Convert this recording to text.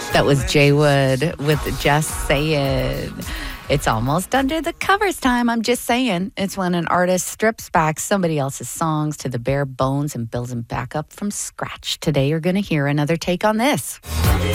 That was Jay Wood with Just Saying. It's almost under the covers time. I'm just saying. It's when an artist strips back somebody else's songs to the bare bones and builds them back up from scratch. Today, you're going to hear another take on this.